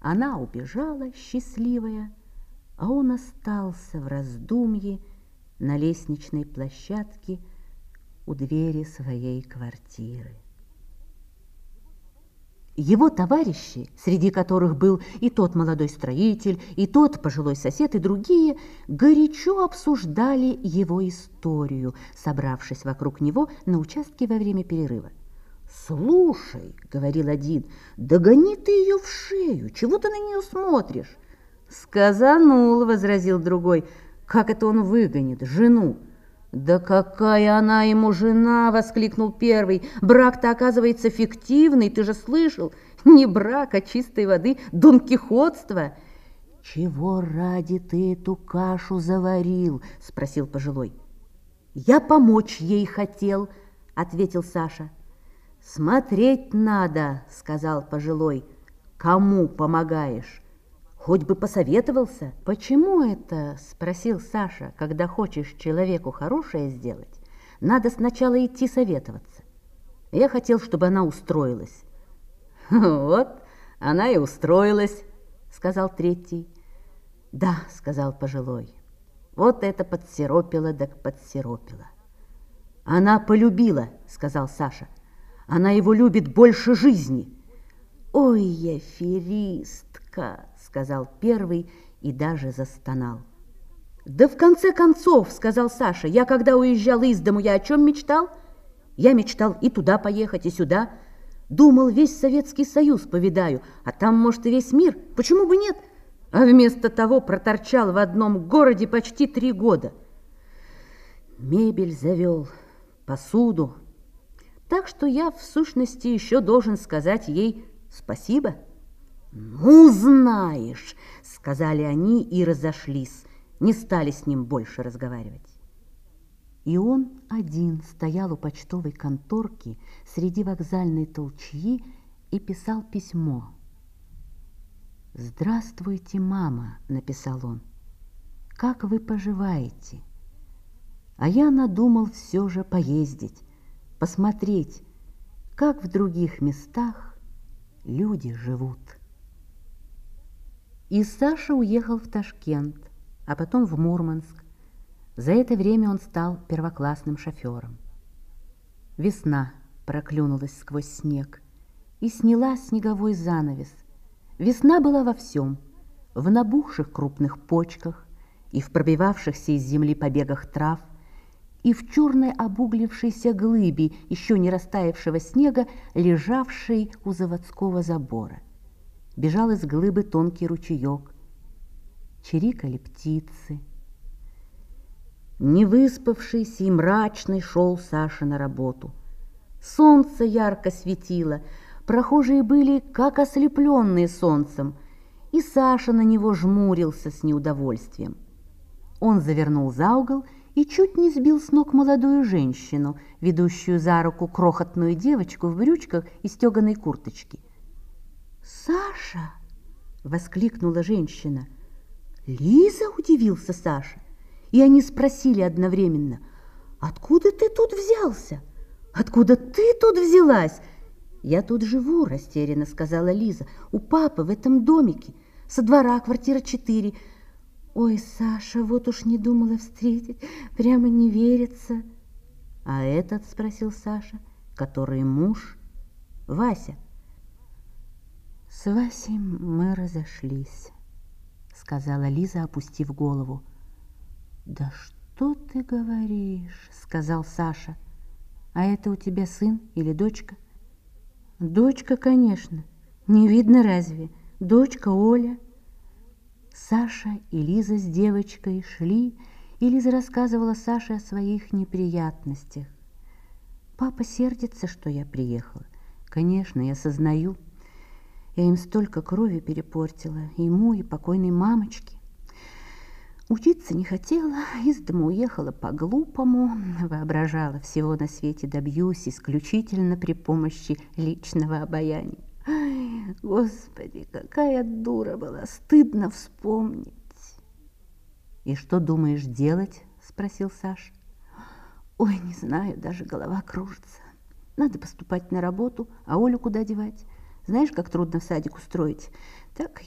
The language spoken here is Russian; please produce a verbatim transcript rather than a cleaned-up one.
Она убежала, счастливая, а он остался в раздумье на лестничной площадке у двери своей квартиры. Его товарищи, среди которых был и тот молодой строитель, и тот пожилой сосед, и другие, горячо обсуждали его историю, собравшись вокруг него на участке во время перерыва. «Слушай, — говорил один, — догони ты ее в шею, чего ты на нее смотришь?» «Сказанул, — возразил другой, — как это он выгонит жену?» «Да какая она ему жена!» — воскликнул первый. «Брак-то, оказывается, фиктивный, ты же слышал? Не брак, а чистой воды донкихотство!» «Чего ради ты эту кашу заварил?» — спросил пожилой. «Я помочь ей хотел», — ответил Саша. «Смотреть надо», — сказал пожилой. «Кому помогаешь? Хоть бы посоветовался». «Почему это, — спросил Саша, — когда хочешь человеку хорошее сделать, надо сначала идти советоваться? Я хотел, чтобы она устроилась». «Вот она и устроилась», — сказал третий. «Да, — сказал пожилой, — вот это подсиропило, да подсиропило». «Она полюбила, — сказал Саша, — она его любит больше жизни». «Ой, я аферистка!» — сказал первый и даже застонал. «Да в конце концов, — сказал Саша, — я когда уезжал из дому, я о чем мечтал? Я мечтал и туда поехать, и сюда. Думал, весь Советский Союз повидаю, а там, может, и весь мир. Почему бы нет? А вместо того проторчал в одном городе почти три года. Мебель завел, посуду. Так что я, в сущности, еще должен сказать ей спасибо». «Ну, знаешь, — сказали они и разошлись, не стали с ним больше разговаривать». И он один стоял у почтовой конторки среди вокзальной толчьи и писал письмо. «Здравствуйте, мама, — написал он, — как вы поживаете? А я надумал все же поездить, посмотреть, как в других местах люди живут». И Саша уехал в Ташкент, а потом в Мурманск. За это время он стал первоклассным шофером. Весна проклюнулась сквозь снег и сняла снеговой занавес. Весна была во всем: в набухших крупных почках, и в пробивавшихся из земли побегах трав, и в черной обуглившейся глыбе еще не растаявшего снега, лежавшей у заводского забора. Бежал из глыбы тонкий ручеек, чирикали птицы. Невыспавшийся и мрачный шел Саша на работу. Солнце ярко светило, прохожие были как ослепленные солнцем, и Саша на него жмурился с неудовольствием. Он завернул за угол и чуть не сбил с ног молодую женщину, ведущую за руку крохотную девочку в брючках и стеганой курточке. «Саша!» — воскликнула женщина. «Лиза?» — удивился Саша. И они спросили одновременно: «Откуда ты тут взялся? Откуда ты тут взялась?» «Я тут живу, — растерянно сказала Лиза, — у папы в этом домике, со двора, квартира четыре. Ой, Саша, вот уж не думала встретить, прямо не верится». «А этот, — спросил Саша, — который муж, Вася?» «С Васей мы разошлись, — сказала Лиза, опустив голову. «Да что ты говоришь? — сказал Саша. — А это у тебя сын или дочка?» «Дочка, конечно. Не видно разве? Дочка Оля». Саша и Лиза с девочкой шли, и Лиза рассказывала Саше о своих неприятностях. «Папа сердится, что я приехала. Конечно, я сознаю. Я им столько крови перепортила, ему и покойной мамочке. Учиться не хотела, из дома уехала по-глупому, воображала, всего на свете добьюсь исключительно при помощи личного обаяния. Ай, Господи, какая дура была, стыдно вспомнить». «И что думаешь делать?» — спросил Саша. «Ой, не знаю, даже голова кружится. Надо поступать на работу, а Олю куда девать? Знаешь, как трудно в садик устроить? Так